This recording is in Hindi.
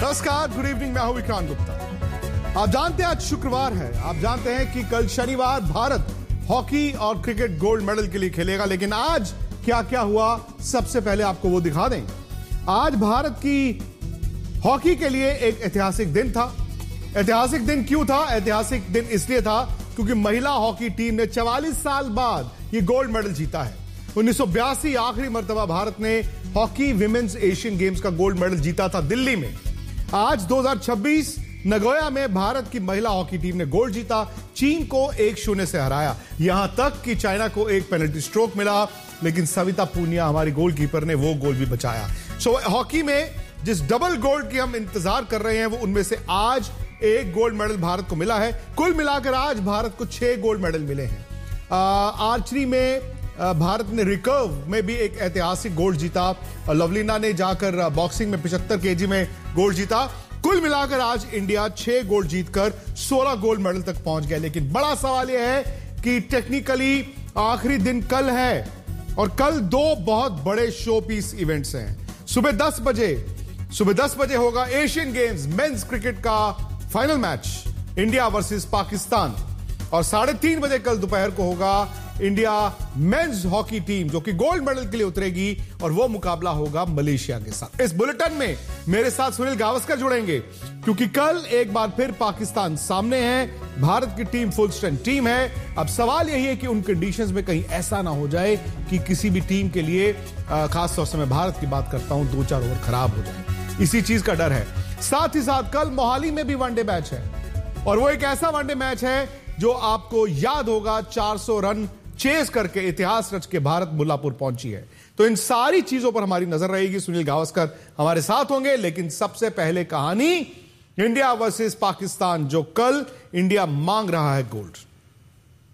नमस्कार, गुड इवनिंग। मैं हूं विक्रांत गुप्ता। आप जानते हैं आज शुक्रवार है। आप जानते हैं कि कल शनिवार भारत हॉकी और क्रिकेट गोल्ड मेडल के लिए खेलेगा। लेकिन आज क्या क्या हुआ, सबसे पहले आपको वो दिखा दें। आज भारत की हॉकी के लिए एक ऐतिहासिक दिन था। ऐतिहासिक दिन क्यों था? ऐतिहासिक दिन इसलिए था क्योंकि महिला हॉकी टीम ने 44 साल बाद ये गोल्ड मेडल जीता है। 1982 आखिरी मर्तबा भारत ने हॉकी विमेंस एशियन गेम्स का गोल्ड मेडल जीता था दिल्ली में। आज 2026 नगोया में भारत की महिला हॉकी टीम ने गोल्ड जीता, चीन को 1-0 से हराया। यहां तक कि चाइना को एक पेनल्टी स्ट्रोक मिला, लेकिन सविता पूनिया हमारी गोलकीपर ने वो गोल भी बचाया। हॉकी में जिस डबल गोल्ड की हम इंतजार कर रहे हैं, वो उनमें से आज एक गोल्ड मेडल भारत को मिला है। कुल मिलाकर आज भारत को 6 गोल्ड मेडल मिले हैं। आर्चरी में भारत ने रिकर्व में भी एक ऐतिहासिक गोल्ड जीता। लवलीना ने जाकर बॉक्सिंग में 75 केजी में गोल्ड जीता। कुल मिलाकर आज इंडिया 6 गोल्ड जीतकर 16 गोल्ड मेडल तक पहुंच गया। लेकिन बड़ा सवाल यह है कि टेक्निकली आखिरी दिन कल है और कल 2 बहुत बड़े शो पीस इवेंट्स हैं। सुबह 10 बजे होगा एशियन गेम्स मेंस क्रिकेट का final match, India versus Pakistan. और 3:30 बजे कल दोपहर को होगा इंडिया मेंस हॉकी टीम जो कि गोल्ड मेडल के लिए उतरेगी और वो मुकाबला होगा मलेशिया के साथ। इस बुलेटिन में मेरे साथ सुनील गावस्कर जुड़ेंगे क्योंकि कल एक बार फिर पाकिस्तान सामने है। भारत की टीम फुल स्ट्रेंथ टीम है। अब सवाल यही है कि उन कंडीशंस में कहीं ऐसा ना हो जाए कि किसी भी टीम के लिए, खासतौर से मैं भारत की बात करता हूं, 2-4 ओवर खराब हो जाए। इसी चीज का डर है। साथ ही साथ कल मोहाली में भी वनडे मैच है और वो एक ऐसा वनडे मैच है जो आपको याद होगा, 400 रन चेस करके इतिहास रच के भारत मुल्लापुर पहुंची है। तो इन सारी चीजों पर हमारी नजर रहेगी। सुनील गावस्कर हमारे साथ होंगे। लेकिन सबसे पहले कहानी इंडिया वर्सेस पाकिस्तान, जो कल इंडिया मांग रहा है गोल्ड।